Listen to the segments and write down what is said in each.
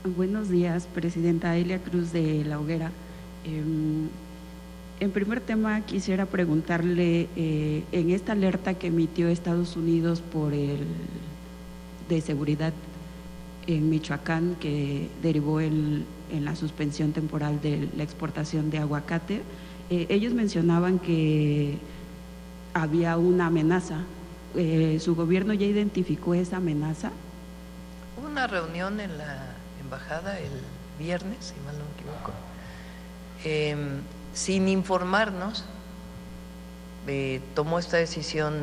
Buenos días, Presidenta Elia Cruz de La Hoguera. En primer tema, quisiera preguntarle, en esta alerta que emitió Estados Unidos de seguridad en Michoacán, que derivó en la suspensión temporal de la exportación de aguacate, ellos mencionaban que había una amenaza. ¿Su gobierno ya identificó esa amenaza? Hubo una reunión en la embajada el viernes, si mal no me equivoco, sin informarnos, tomó esta decisión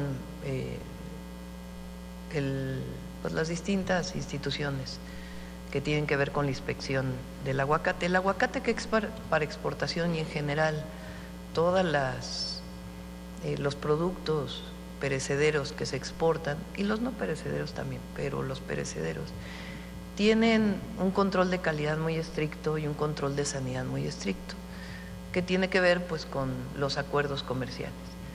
pues las distintas instituciones que tienen que ver con la inspección del aguacate. El aguacate que es para exportación y en general todas los productos perecederos que se exportan, y los no perecederos también, pero los perecederos tienen un control de calidad muy estricto y un control de sanidad muy estricto, que tiene que ver pues con los acuerdos comerciales.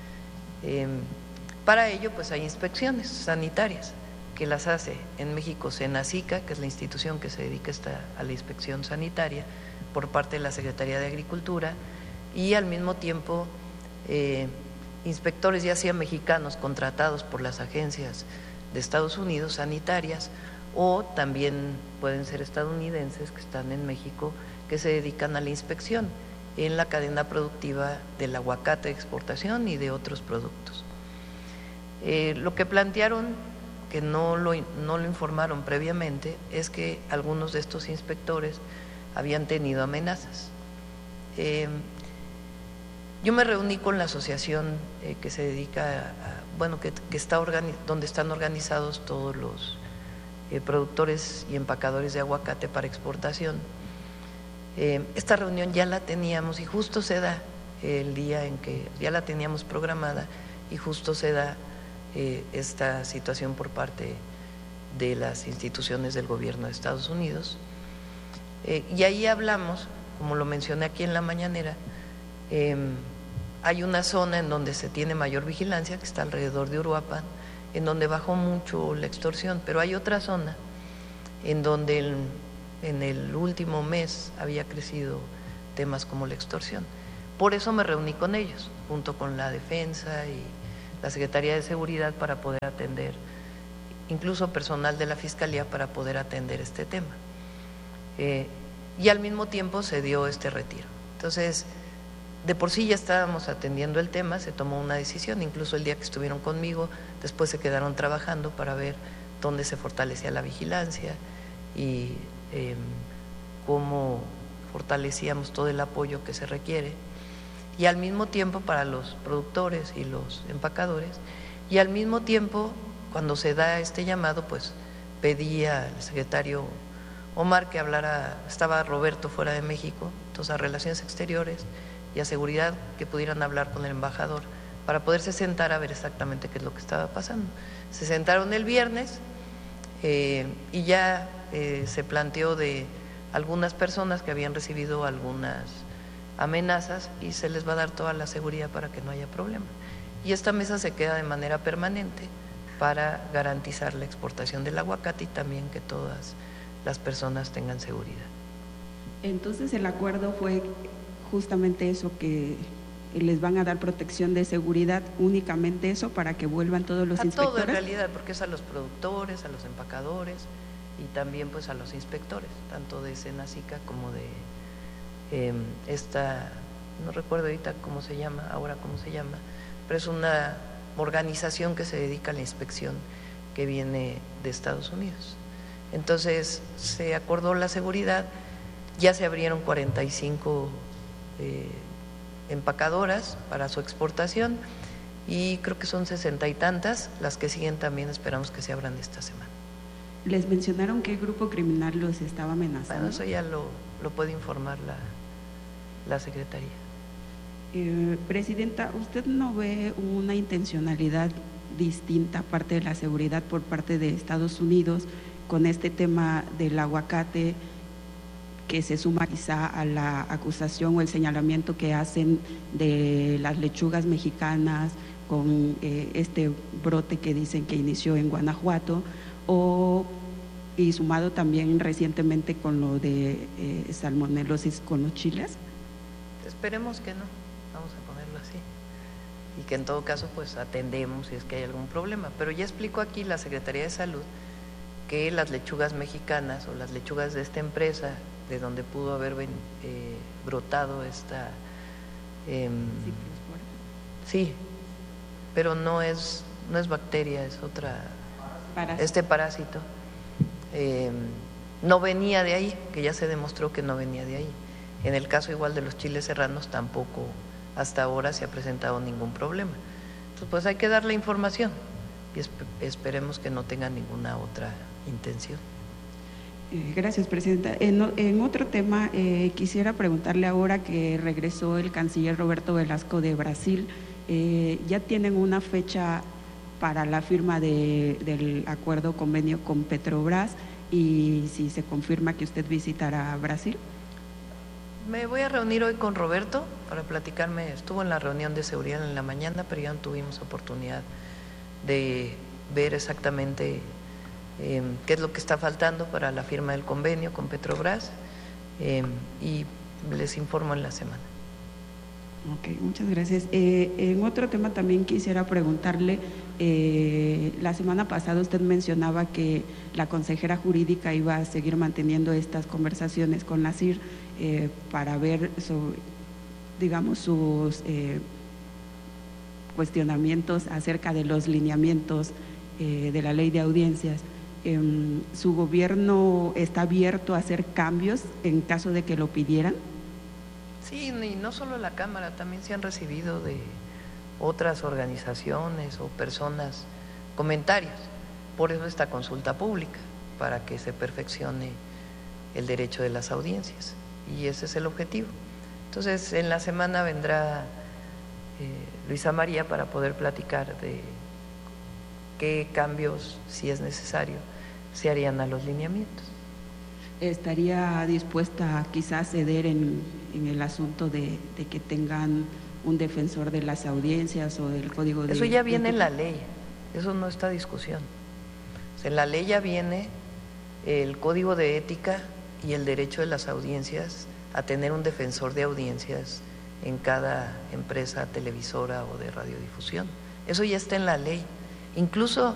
Para ello pues hay inspecciones sanitarias que las hace en México Senacica, que es la institución que se dedica a la inspección sanitaria por parte de la Secretaría de Agricultura, y al mismo tiempo inspectores ya sean mexicanos contratados por las agencias de Estados Unidos sanitarias, o también pueden ser estadounidenses que están en México, que se dedican a la inspección en la cadena productiva del aguacate de exportación y de otros productos. Lo que plantearon, que no lo informaron previamente, es que algunos de estos inspectores habían tenido amenazas. Yo me reuní con la asociación que se dedica donde están organizados todos los productores y empacadores de aguacate para exportación. Esta reunión ya la teníamos y justo se da el día en que ya la teníamos programada, y justo se da esta situación por parte de las instituciones del gobierno de Estados Unidos. Y ahí hablamos, como lo mencioné aquí en la mañanera, hay una zona en donde se tiene mayor vigilancia, que está alrededor de Uruapan, en donde bajó mucho la extorsión, pero hay otra zona en donde en el último mes había crecido temas como la extorsión. Por eso me reuní con ellos, junto con la Defensa y la Secretaría de Seguridad, para poder atender, incluso personal de la Fiscalía, para poder atender este tema. Y al mismo tiempo se dio este retiro. Entonces, de por sí ya estábamos atendiendo el tema, se tomó una decisión, incluso el día que estuvieron conmigo, después se quedaron trabajando para ver dónde se fortalecía la vigilancia y cómo fortalecíamos todo el apoyo que se requiere, y al mismo tiempo para los productores y los empacadores, y al mismo tiempo, cuando se da este llamado, pues pedí al secretario Omar que hablara, estaba Roberto fuera de México, entonces a Relaciones Exteriores y a Seguridad, que pudieran hablar con el embajador para poderse sentar a ver exactamente qué es lo que estaba pasando. Se sentaron el viernes y ya se planteó de algunas personas que habían recibido algunas amenazas, y se les va a dar toda la seguridad para que no haya problema. Y esta mesa se queda de manera permanente para garantizar la exportación del aguacate y también que todas las personas tengan seguridad. Entonces el acuerdo fue justamente eso, que les van a dar protección de seguridad, únicamente eso, para que vuelvan todos los inspectores. A todo en realidad, porque es a los productores, a los empacadores y también pues a los inspectores, tanto de Senacica como de esta, no recuerdo ahorita cómo se llama, pero es una organización que se dedica a la inspección que viene de Estados Unidos. Entonces se acordó la seguridad, ya se abrieron 45 empacadoras para su exportación, y creo que son 60 y tantas, las que siguen también esperamos que se abran esta semana. ¿Les mencionaron qué grupo criminal los estaba amenazando? Bueno, eso ya lo puede informar la Secretaría. Presidenta, ¿usted no ve una intencionalidad distinta, aparte de la seguridad, por parte de Estados Unidos con este tema del aguacate, que se suma quizá a la acusación o el señalamiento que hacen de las lechugas mexicanas con este brote que dicen que inició en Guanajuato, o y sumado también recientemente con lo de salmonelosis con los chiles? Esperemos que no, vamos a ponerlo así, y que en todo caso pues atendemos si es que hay algún problema, pero ya explicó aquí la Secretaría de Salud que las lechugas mexicanas o las lechugas de esta empresa, de donde pudo haber brotado esta… sí, pero no es bacteria, es otra… parásito. Este parásito no venía de ahí, que ya se demostró que no venía de ahí. En el caso igual de los chiles serranos tampoco hasta ahora se ha presentado ningún problema. Entonces pues hay que dar la información y esperemos que no tenga ninguna otra intención. Gracias, Presidenta. En otro tema, quisiera preguntarle ahora que regresó el canciller Roberto Velasco de Brasil, ¿ya tienen una fecha para la firma del acuerdo convenio con Petrobras y si se confirma que usted visitará Brasil? Me voy a reunir hoy con Roberto para platicarme. Estuvo en la reunión de seguridad en la mañana, pero ya no tuvimos oportunidad de ver exactamente qué es lo que está faltando para la firma del convenio con Petrobras y les informo en la semana. Ok, muchas gracias. En otro tema también quisiera preguntarle, la semana pasada usted mencionaba que la consejera jurídica iba a seguir manteniendo estas conversaciones con la CIR para ver, digamos, sus cuestionamientos acerca de los lineamientos de la ley de audiencias. ¿Su gobierno está abierto a hacer cambios en caso de que lo pidieran? Sí, y no solo la Cámara, también se han recibido de otras organizaciones o personas comentarios. Por eso esta consulta pública, para que se perfeccione el derecho de las audiencias, y ese es el objetivo. Entonces, en la semana vendrá Luisa María para poder platicar de qué cambios, si es necesario, se harían a los lineamientos. ¿Estaría dispuesta quizás a ceder en el asunto de que tengan un defensor de las audiencias o del código de… Eso ya viene en la ley, eso no está discusión. O sea, en la ley ya viene el código de ética y el derecho de las audiencias a tener un defensor de audiencias en cada empresa televisora o de radiodifusión. Eso ya está en la ley. Incluso